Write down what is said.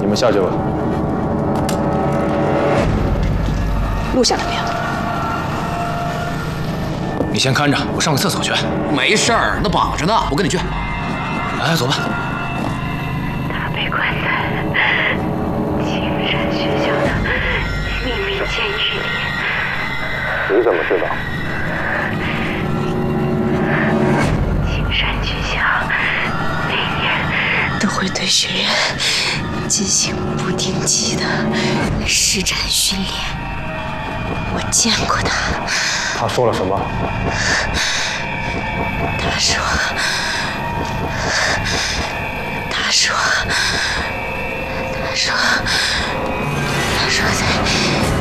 们下去吧。 录下来没有？ 你先看着，我上个厕所去。 没事儿，那绑着呢，我跟你去。 哎，走吧。 他被关在青山学校的秘密监狱里。 你怎么知道？ 青山军校每年都会对学员进行不定期的实战训练。我见过他。 他说了什么？ 他说。他说在